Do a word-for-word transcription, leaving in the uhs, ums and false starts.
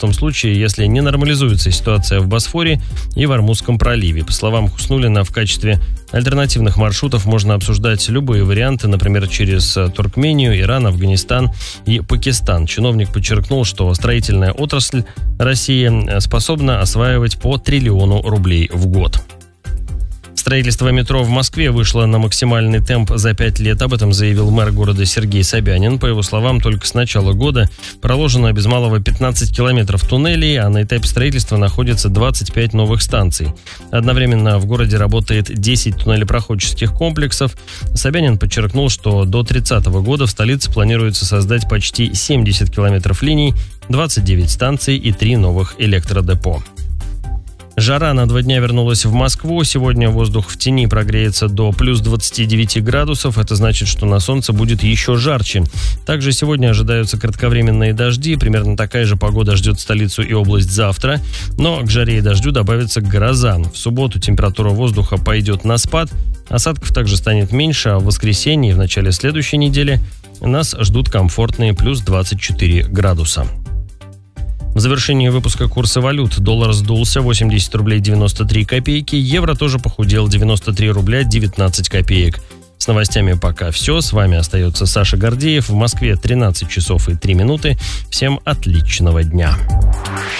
том случае, если не нормализуется ситуация в Босфоре и в Ормузском проливе. По словам Хуснуллина, в качестве альтернативных маршрутов можно обсуждать любые варианты, например, через Туркмению, Иран, Афганистан и Пакистан. Чиновник подчеркнул, что строительная отрасль России способна осваивать по триллиону рублей в год. Строительство метро в Москве вышло на максимальный темп за пять лет. Об этом заявил мэр города Сергей Собянин. По его словам, только с начала года проложено без малого пятнадцать километров туннелей, а на этапе строительства находится двадцать пять новых станций. Одновременно в городе работает десять туннелепроходческих комплексов. Собянин подчеркнул, что до тридцатого года в столице планируется создать почти семьдесят километров линий, двадцать девять станций и три новых электродепо. Жара на два дня вернулась в Москву. Сегодня воздух в тени прогреется до плюс двадцати девяти градусов. Это значит, что на солнце будет еще жарче. Также сегодня ожидаются кратковременные дожди. Примерно такая же погода ждет столицу и область завтра. Но к жаре и дождю добавится гроза. В субботу температура воздуха пойдет на спад. Осадков также станет меньше, а в воскресенье и в начале следующей недели нас ждут комфортные плюс двадцать четыре градуса. В завершении выпуска курса валют. Доллар сдулся восемьдесят рублей девяносто три копейки. Евро тоже похудел девяносто три рубля девятнадцать копеек. С новостями пока все. С вами остается Саша Гордеев. В Москве тринадцать часов и три минуты. Всем отличного дня.